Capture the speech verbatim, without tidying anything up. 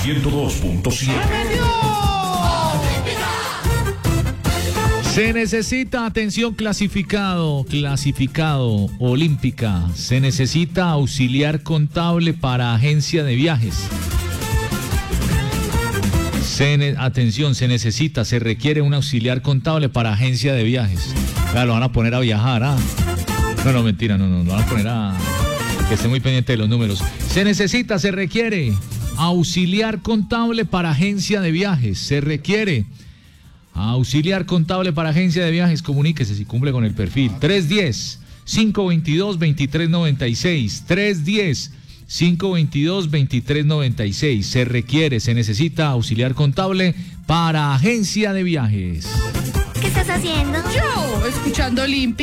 ciento dos punto siete. Se necesita, atención, clasificado, clasificado, olímpica. Se necesita auxiliar contable para agencia de viajes. Se ne- atención, se necesita, se requiere un auxiliar contable para agencia de viajes. Claro, lo van a poner a viajar, ¿ah? No, no, mentira, no, no, lo van a poner a... que esté muy pendiente de los números. Se necesita, se requiere auxiliar contable para agencia de viajes. Se requiere auxiliar contable para agencia de viajes. Comuníquese si cumple con el perfil. tres uno cero, cinco dos dos, dos tres nueve seis. tres uno cero, cinco dos dos, dos tres nueve seis. Se requiere, se necesita auxiliar contable para agencia de viajes. ¿Qué estás haciendo? Yo, escuchando Limpia.